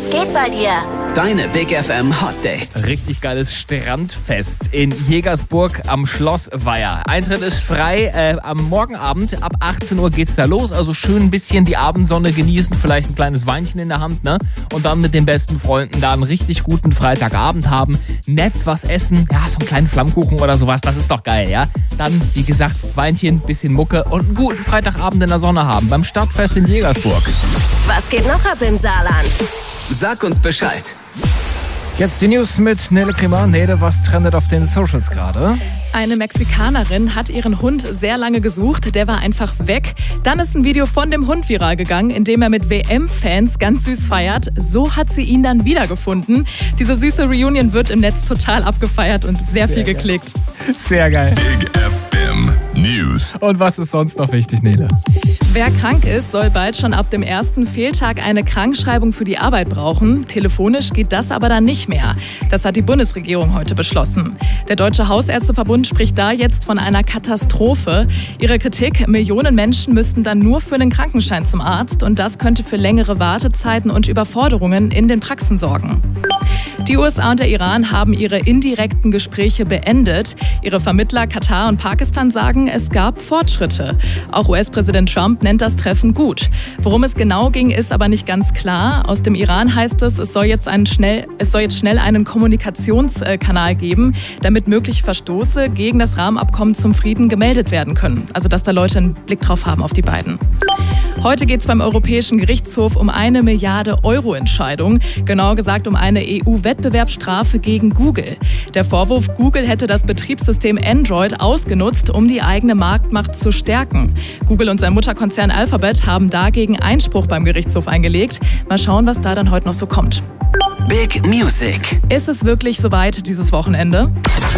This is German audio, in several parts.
Was geht bei dir? Deine Big FM Hot Dates. Richtig geiles Strandfest in Jägersburg am Schloss Weiher. Eintritt ist frei. Am Morgenabend ab 18 Uhr geht's da los. Also schön ein bisschen die Abendsonne genießen, vielleicht ein kleines Weinchen in der Hand, ne? Und dann mit den besten Freunden da einen richtig guten Freitagabend haben. Nett was essen. Ja, so einen kleinen Flammkuchen oder sowas. Das ist doch geil, ja? Dann, wie gesagt, Weinchen, bisschen Mucke und einen guten Freitagabend in der Sonne haben. Beim Stadtfest in Jägersburg. Was geht noch ab im Saarland? Sag uns Bescheid. Jetzt die News mit Nele Kremer. Nele, was trendet auf den Socials gerade? Eine Mexikanerin hat ihren Hund sehr lange gesucht, der war einfach weg. Dann ist ein Video von dem Hund viral gegangen, in dem er mit WM-Fans ganz süß feiert. So hat sie ihn dann wiedergefunden. Diese süße Reunion wird im Netz total abgefeiert und sehr viel geklickt. Sehr geil. Big FM News. Und was ist sonst noch wichtig, Nele? Wer krank ist, soll bald schon ab dem ersten Fehltag eine Krankschreibung für die Arbeit brauchen. Telefonisch geht das aber dann nicht mehr. Das hat die Bundesregierung heute beschlossen. Der Deutsche Hausärzteverbund spricht da jetzt von einer Katastrophe. Ihre Kritik: Millionen Menschen müssten dann nur für einen Krankenschein zum Arzt und das könnte für längere Wartezeiten und Überforderungen in den Praxen sorgen. Die USA und der Iran haben ihre indirekten Gespräche beendet. Ihre Vermittler Katar und Pakistan sagen, es gab Fortschritte. Auch US-Präsident Trump nennt das Treffen gut. Worum es genau ging, ist aber nicht ganz klar. Aus dem Iran heißt es, es soll jetzt schnell einen Kommunikationskanal geben, damit mögliche Verstoße gegen das Rahmenabkommen zum Frieden gemeldet werden können. Also dass da Leute einen Blick drauf haben auf die beiden. Heute geht es beim Europäischen Gerichtshof um eine Milliarde-Euro-Entscheidung. Genauer gesagt um eine EU-Wettbewerbsstrafe gegen Google. Der Vorwurf, Google hätte das Betriebssystem Android ausgenutzt, um die eigene Marktmacht zu stärken. Google und sein Mutterkonzern Alphabet haben dagegen Einspruch beim Gerichtshof eingelegt. Mal schauen, was da dann heute noch so kommt. Big Music. Ist es wirklich soweit dieses Wochenende?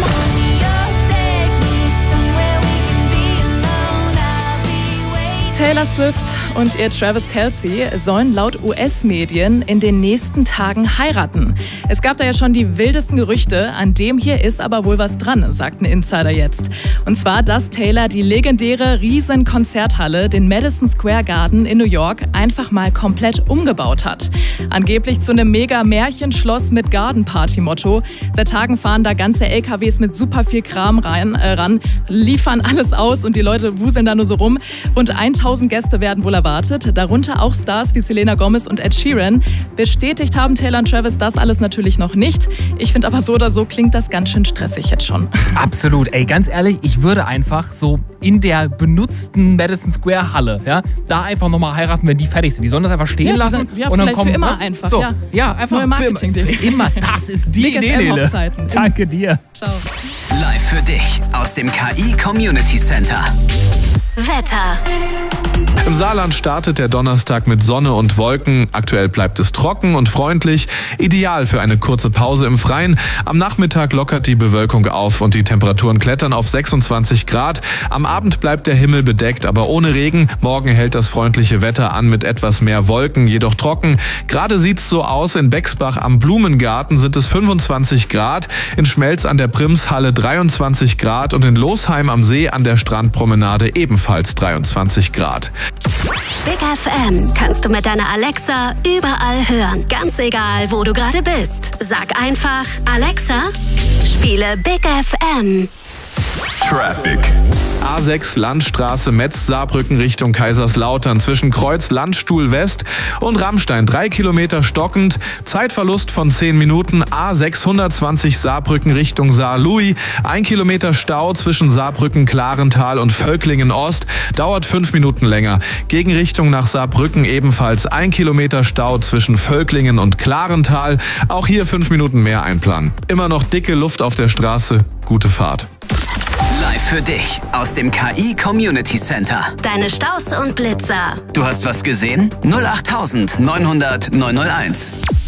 Taylor Swift und ihr Travis Kelce sollen laut US-Medien in den nächsten Tagen heiraten. Es gab da ja schon die wildesten Gerüchte, an dem hier ist aber wohl was dran, sagt ein Insider jetzt. Und zwar, dass Taylor die legendäre Riesen-Konzerthalle, den Madison Square Garden in New York, einfach mal komplett umgebaut hat. Angeblich zu einem Mega-Märchenschloss mit Garden-Party-Motto. Seit Tagen fahren da ganze LKWs mit super viel Kram ran, liefern alles aus und die Leute wuseln da nur so rum. Rund 1000 Gäste werden wohl erwartet, darunter auch Stars wie Selena Gomez und Ed Sheeran. Bestätigt haben Taylor und Travis das alles natürlich noch nicht. Ich finde aber so oder so klingt das ganz schön stressig jetzt schon. Absolut. Ey, ganz ehrlich, ich würde einfach so in der benutzten Madison Square Halle, ja, da einfach nochmal heiraten, wenn die fertig sind. Die sollen das einfach stehen lassen. Ja, und dann kommen für immer einfach. So, ja, einfach neue Marketing-Idee. für immer. Das ist die Idee, Nele. Danke dir. Ciao. Live für dich aus dem KI Community Center. Wetter. Im Saarland startet der Donnerstag mit Sonne und Wolken. Aktuell bleibt es trocken und freundlich. Ideal für eine kurze Pause im Freien. Am Nachmittag lockert die Bewölkung auf und die Temperaturen klettern auf 26 Grad. Am Abend bleibt der Himmel bedeckt, aber ohne Regen. Morgen hält das freundliche Wetter an mit etwas mehr Wolken, jedoch trocken. Gerade sieht's so aus, in Bexbach am Blumengarten sind es 25 Grad, in Schmelz an der Primshalle 23 Grad und in Losheim am See an der Strandpromenade ebenfalls 23 Grad. Big FM kannst du mit deiner Alexa überall hören. Ganz egal, wo du gerade bist. Sag einfach, Alexa, spiele Big FM. Traffic. A6 Landstraße Metz-Saarbrücken Richtung Kaiserslautern zwischen Kreuz Landstuhl West und Rammstein 3 Kilometer stockend, Zeitverlust von 10 Minuten. A6 120 Saarbrücken Richtung Saarlouis, 1 Kilometer Stau zwischen Saarbrücken Klarental und Völklingen Ost, dauert 5 Minuten länger. Gegenrichtung nach Saarbrücken ebenfalls 1 Kilometer Stau zwischen Völklingen und Klarental, auch hier 5 Minuten mehr einplanen. Immer noch dicke Luft auf der Straße, gute Fahrt. Live für dich aus dem KI Community Center. Deine Staus und Blitzer. Du hast was gesehen? 08900 901.